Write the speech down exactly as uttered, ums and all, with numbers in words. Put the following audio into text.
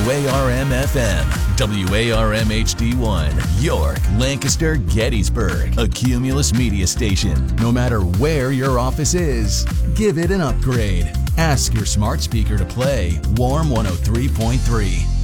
A R M F M, W A R M H D one, York, Lancaster, Gettysburg, a Cumulus media station. No matter where your office is, give it an upgrade. Ask your smart speaker to play Warm one oh three point three.